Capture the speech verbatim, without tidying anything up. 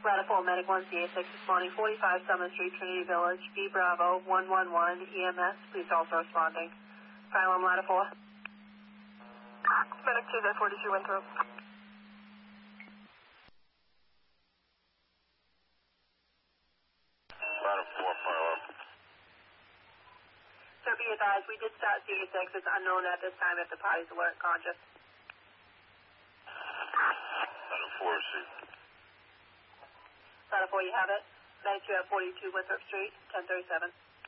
Ladder four, Medic one C A six responding, forty-five Summer Street, Trinity Village, B Bravo, one one one, E M S, please also responding. Fire alarm Ladder four. Medic two, Z forty-two, Winthrop. Ladder four, fire alarm. So be advised, we did start C A six. It's unknown at this time if the party's alert conscious. Ladder four, received. Ladder four, you have it. Medic two at forty-two Winthrop Street, ten thirty-seven.